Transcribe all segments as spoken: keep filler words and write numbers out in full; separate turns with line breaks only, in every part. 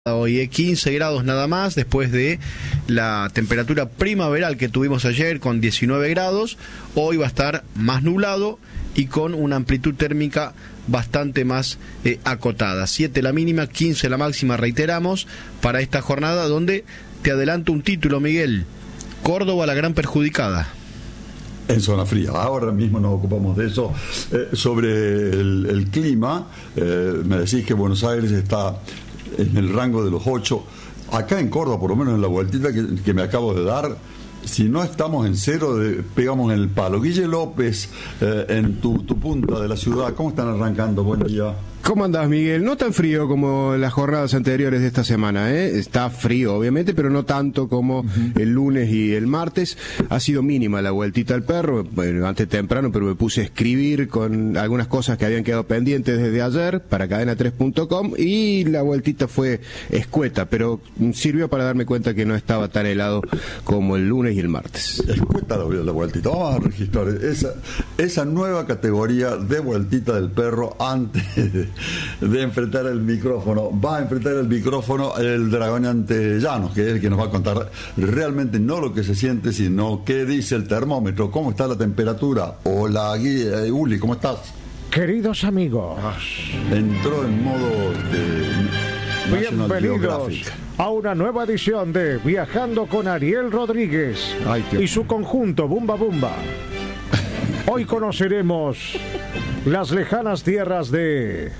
Hoy es quince grados nada más, después de la temperatura primaveral que tuvimos ayer con diecinueve grados. Hoy va a estar más nublado y con una amplitud térmica bastante más eh, acotada. siete la mínima, quince la máxima, reiteramos, para esta jornada donde te adelanto un título, Miguel. Córdoba la gran perjudicada.
En zona fría. Ahora mismo nos ocupamos de eso. Eh, sobre el, el clima, eh, me decís que Buenos Aires está en el rango de los ocho. Acá en Córdoba, por lo menos en la vueltita que, que me acabo de dar, si no estamos en cero, de, pegamos en el palo. Guille López, eh, en tu, tu punta de la ciudad, ¿cómo están arrancando? Buen día.
¿Cómo andás, Miguel? No tan frío como las jornadas anteriores de esta semana, ¿eh? Está frío, obviamente, pero no tanto como uh-huh. el lunes y el martes. Ha sido mínima la vueltita al perro, bueno, antes temprano, pero me puse a escribir con algunas cosas que habían quedado pendientes desde ayer para cadena tres punto com y la vueltita fue escueta, pero sirvió para darme cuenta que no estaba tan helado como el lunes y el martes.
Escueta la, la vueltita. Vamos a registrar esa, esa nueva categoría de vueltita del perro antes de de enfrentar el micrófono. Va a enfrentar el micrófono el dragoneante Llanos, que es el que nos va a contar realmente no lo que se siente, sino qué dice el termómetro, cómo está la temperatura. Hola, Guille, Uli, ¿cómo estás?
Queridos amigos,
entró en modo de
bienvenidos a una nueva edición de Viajando con Ariel Rodríguez
Ay,
y su conjunto Bumba Bumba. Hoy conoceremos las lejanas tierras de...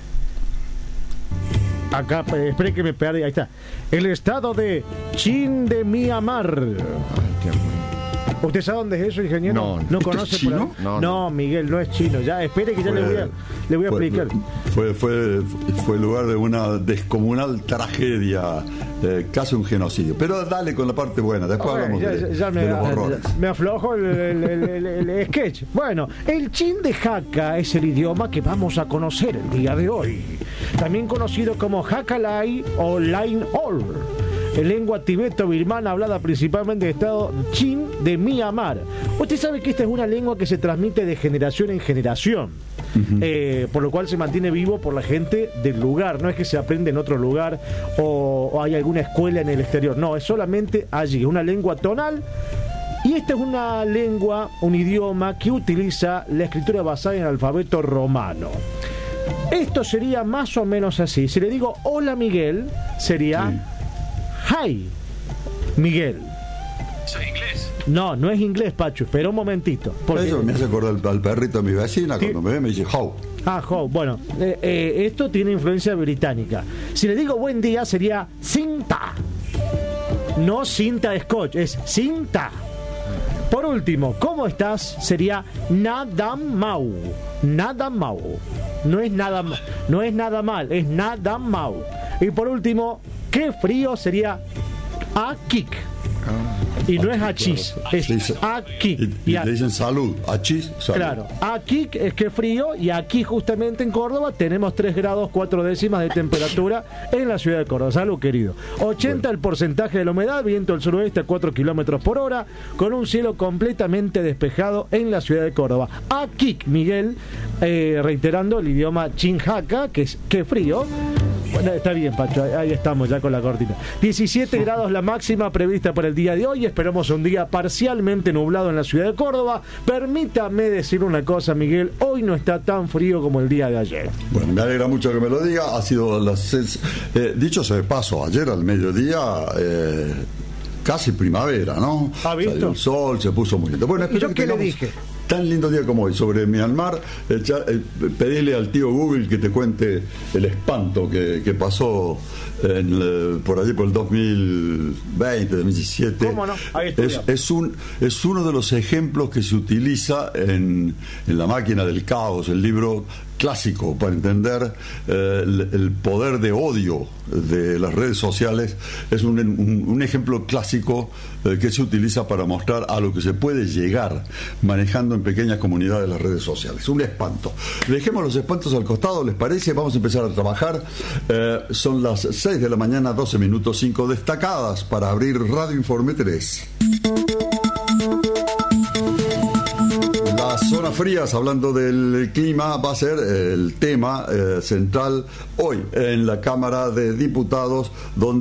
Acá, espere que me pare, ahí está. El estado de Chin de Myanmar. ¿Usted sabe dónde es eso, ingeniero?
No.
¿No conoce?
¿Es chino?
Por no, no, Miguel, no es chino. Ya, espere que ya fue, le voy a, le voy a
fue,
explicar.
Fue, fue, fue el lugar de una descomunal tragedia, eh, casi un genocidio. Pero dale con la parte buena, después okay, hablamos ya, de, ya me, de los horrores.
Ya, me aflojo el, el, el, el, el sketch. Bueno, el Chin de Hakka es el idioma que vamos a conocer el día de hoy. También conocido como Hakka Lai o Lain Ol. En lengua tibeto-birmana hablada principalmente del estado Chin de Myanmar. Usted sabe que esta es una lengua que se transmite de generación en generación, uh-huh. eh, por lo cual se mantiene vivo por la gente del lugar. No es que se aprende en otro lugar o, o hay alguna escuela en el exterior. No, es solamente allí. Es una lengua tonal. Y esta es una lengua, un idioma que utiliza la escritura basada en el alfabeto romano. Esto sería más o menos así. Si le digo hola Miguel, sería... Sí. Hi, Miguel.
¿Soy inglés?
No, no es inglés, Pacho. Espera un momentito.
Porque... Eso me hace acordar al, al perrito de mi vecina. ¿Sí? Cuando me ve me dice how.
Ah, how. Bueno, eh, eh, esto tiene influencia británica. Si le digo buen día sería Cinta. No cinta Scotch, es Cinta. Por último, ¿cómo estás? Sería Nada Mau. Nada Mau. No es nada, no es nada mal, es Nada Mau. Y por último, qué frío sería Akik. Y no es achis, es Akik.
Y, y le dicen salud, achis, salud.
Claro, Akik es que frío, y aquí justamente en Córdoba tenemos tres grados cuatro décimas de temperatura en la ciudad de Córdoba. Salud, querido. ochenta bueno. El porcentaje de la humedad, viento del suroeste a cuatro kilómetros por hora, con un cielo completamente despejado en la ciudad de Córdoba. Akik, Miguel, eh, reiterando el idioma Chin Hakka, que es que frío. Bueno, está bien, Pacho, ahí estamos ya con la cortina. diecisiete grados la máxima prevista para el día de hoy. Esperamos un día parcialmente nublado en la ciudad de Córdoba. Permítame decir una cosa, Miguel, hoy no está tan frío como el día de ayer.
Bueno, me alegra mucho que me lo diga. Ha sido las eh, dicho sea de paso, ayer al mediodía eh, casi primavera, ¿no?
¿Ha visto?
Salió el sol, se puso muy lindo. Bueno,
¿y yo qué le dije?
Tan lindo día como hoy sobre Myanmar, eh, eh, pedirle al tío Google que te cuente el espanto que, que pasó en, eh, por allí por el dos mil veinte, dos mil diecisiete.
¿Cómo no? Ahí
es, es, un, es uno de los ejemplos que se utiliza en, en La máquina del caos, el libro clásico para entender eh, el, el poder de odio de las redes sociales. Es un, un, un ejemplo clásico eh, que se utiliza para mostrar a lo que se puede llegar manejando en pequeñas comunidades las redes sociales. Un espanto. Dejemos los espantos al costado, ¿les parece? Vamos a empezar a trabajar. Eh, son las seis de la mañana, doce minutos, cinco destacadas para abrir Radio Informe tres. La Las zonas frías, hablando del clima, va a ser el tema eh, central hoy en la Cámara de Diputados, donde